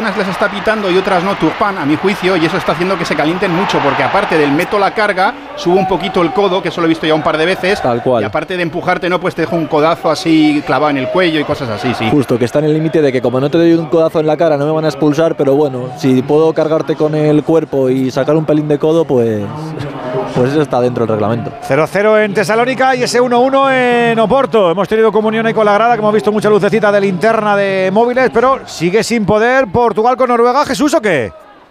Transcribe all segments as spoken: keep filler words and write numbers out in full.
algunas les está pitando y otras no Turpin, a mi juicio, y eso está haciendo que se calienten mucho, porque aparte del meto la carga, subo un poquito el codo, que eso lo he visto ya un par de veces, tal cual. Y aparte de empujarte, no, pues te dejo un codazo así clavado en el cuello y cosas así, sí. Justo, que está en el límite de que como no te doy un codazo en la cara no me van a expulsar, pero bueno, si puedo cargarte con el cuerpo y sacar un pelín de codo, pues, pues eso está dentro del reglamento. cero cero en Tesalónica y ese uno uno en Oporto. Hemos tenido comunión ahí con la grada, que hemos visto mucha lucecita de linterna de móviles, pero sigue sin poder Portugal con Noruega. ¿Jesús o qué?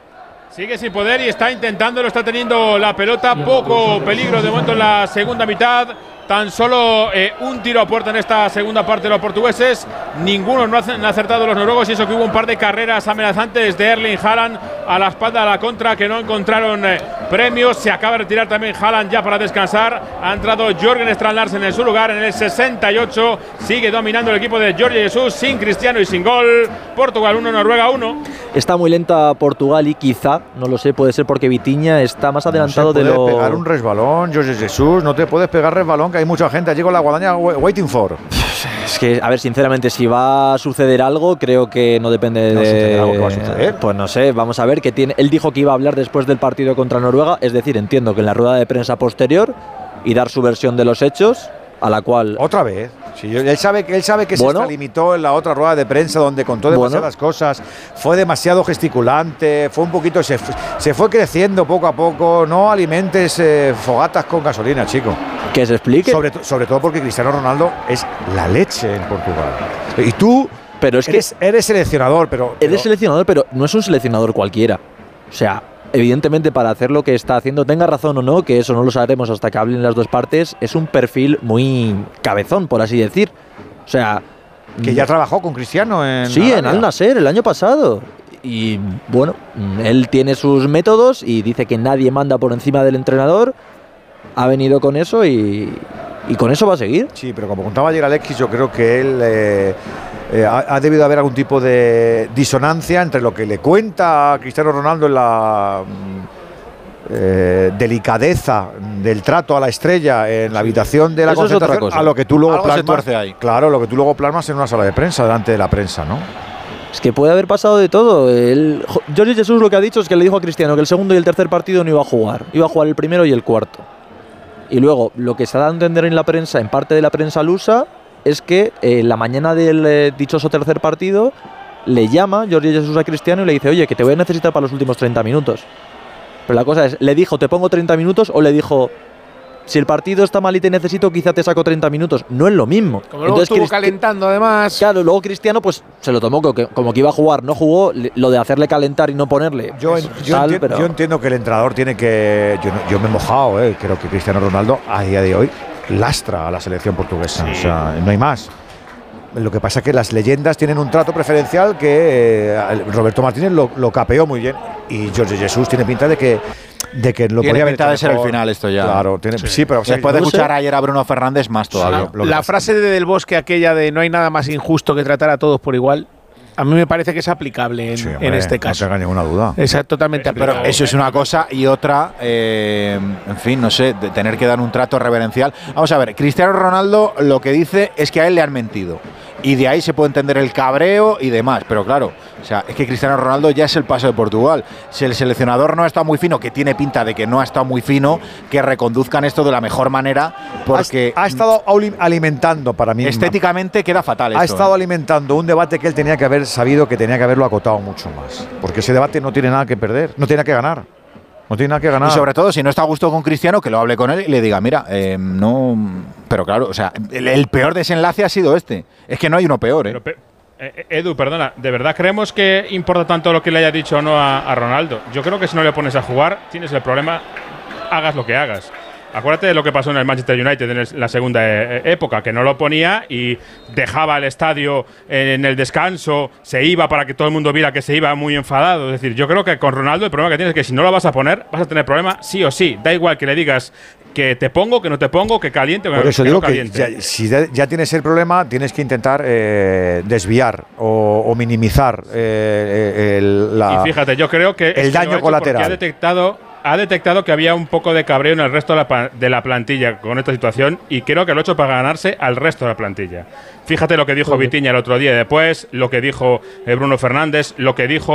Sigue sin poder y está intentando, lo está teniendo la pelota. Poco peligro de momento en la segunda mitad. Tan solo eh, un tiro a puerta en esta segunda parte de los portugueses. Ninguno no han acertado los noruegos, y eso que hubo un par de carreras amenazantes de Erling Haaland a la espalda de la contra que no encontraron eh, premios. Se acaba de retirar también Haaland ya para descansar. Ha entrado Jørgen Strand Larsen en su lugar en el sesenta y ocho. Sigue dominando el equipo de Jorge Jesús sin Cristiano y sin gol. Portugal uno, Noruega uno. Está muy lenta Portugal y quizá, no lo sé, puede ser porque Vitinha está más adelantado no se de lo… puede pegar un resbalón, Jorge Jesús, no te puedes pegar resbalón, que hay mucha gente allí con la guadaña waiting for. Es que, a ver, sinceramente, si va a suceder algo, creo que no depende no de… algo que va a suceder. Pues no sé, vamos a ver, que tiene… Él dijo que iba a hablar después del partido contra Noruega, es decir, entiendo que en la rueda de prensa posterior y dar su versión de los hechos, a la cual… Otra vez. Sí, él sabe que él sabe que bueno, se extralimitó en la otra rueda de prensa donde contó demasiadas bueno. cosas, fue demasiado gesticulante, fue un poquito se, se fue creciendo poco a poco. No alimentes eh, fogatas con gasolina, chico. Que se explique. Sobre, sobre todo porque Cristiano Ronaldo es la leche en Portugal. Y tú, pero es eres, que eres seleccionador, pero, pero eres seleccionador, pero no es un seleccionador cualquiera. O sea, evidentemente, para hacer lo que está haciendo, tenga razón o no, que eso no lo sabremos hasta que hablen las dos partes, es un perfil muy cabezón, por así decir. O sea… Que ya trabajó con Cristiano en… Sí, en Al Nassr el año pasado. Y bueno, él tiene sus métodos y dice que nadie manda por encima del entrenador. Ha venido con eso y, y con eso va a seguir. Sí, pero como contaba ayer Alexis, yo creo que él… Eh, Eh, ha, ha debido haber algún tipo de disonancia entre lo que le cuenta a Cristiano Ronaldo en la eh, delicadeza del trato a la estrella en la habitación de la Eso concentración, es otra cosa. A lo que tú luego Algo plasmas, se tuerce ahí. Claro, lo que tú luego plasmas en una sala de prensa, delante de la prensa, ¿no? Es que puede haber pasado de todo. El, Jorge Jesús lo que ha dicho es que le dijo a Cristiano que el segundo y el tercer partido no iba a jugar, iba a jugar el primero y el cuarto. Y luego, lo que se da a entender en la prensa, en parte de la prensa lusa, es que eh, la mañana del eh, dichoso tercer partido le llama Jorge Jesús a Cristiano y le dice, oye, que te voy a necesitar para los últimos treinta minutos. Pero la cosa es, ¿le dijo te pongo treinta minutos o le dijo si el partido está mal y te necesito quizá te saco treinta minutos? No es lo mismo. Como luego estuvo calentando además. Claro, luego Cristiano pues se lo tomó como que, como que iba a jugar, no jugó, lo de hacerle calentar y no ponerle. Yo, es, yo, sal, enti pero… yo entiendo que el entrenador tiene que… Yo, yo me he mojado, eh, creo que Cristiano Ronaldo a día de hoy lastra a la selección portuguesa, sí. O sea, no hay más. Lo que pasa es que las leyendas tienen un trato preferencial que eh, Roberto Martínez lo, lo capeó muy bien y Jorge Jesús tiene pinta de que de que lo tiene podía pinta haber de ser el final esto ya. Claro, tiene, sí. sí, pero después o sea, de no escuchar sé. ayer a Bruno Fernández más todavía. Sí, la frase de Del Bosque aquella de no hay nada más injusto que tratar a todos por igual. A mí me parece que es aplicable en, sí, hombre, en este caso. No tenga ninguna duda. Es totalmente pero, aplicable. Pero eso es una cosa y otra, eh, en fin, no sé, de tener que dar un trato reverencial. Vamos a ver, Cristiano Ronaldo lo que dice es que a él le han mentido. Y de ahí se puede entender el cabreo y demás. Pero claro, o sea, es que Cristiano Ronaldo ya es el paso de Portugal. Si el seleccionador no ha estado muy fino, que tiene pinta de que no ha estado muy fino, que reconduzcan esto de la mejor manera, porque ha, ha estado alimentando para mí. Estéticamente queda fatal esto. Ha estado ¿eh? alimentando un debate que él tenía que haber sabido que tenía que haberlo acotado mucho más. Porque ese debate no tiene nada que perder, no tiene nada que ganar. No tiene nada que ganar. Y sobre todo, si no está a gusto con Cristiano, que lo hable con él y le diga, mira, eh, no… Pero claro, o sea, el, el peor desenlace ha sido este. Es que no hay uno peor, ¿eh? Pero, pe eh, Edu, perdona, ¿de verdad creemos que importa tanto lo que le haya dicho o no a, a Ronaldo? Yo creo que si no le pones a jugar, tienes el problema, hagas lo que hagas. Acuérdate de lo que pasó en el Manchester United en el, la segunda eh, época, que no lo ponía y dejaba el estadio en el descanso, se iba para que todo el mundo viera que se iba muy enfadado. Es decir, yo creo que con Ronaldo el problema que tienes es que si no lo vas a poner, vas a tener problema sí o sí. Da igual que le digas que te pongo, que no te pongo, que caliente o que, Por eso que digo no caliente. Que ya, si ya, ya tienes el problema, tienes que intentar eh, desviar o, o minimizar eh, el, la, y fíjate, yo creo que el daño colateral. Ha detectado Ha detectado que había un poco de cabreo en el resto de la, de la plantilla con esta situación y creo que lo ha hecho para ganarse al resto de la plantilla. Fíjate lo que dijo Vitinha el otro día y después, lo que dijo Bruno Fernández, lo que dijo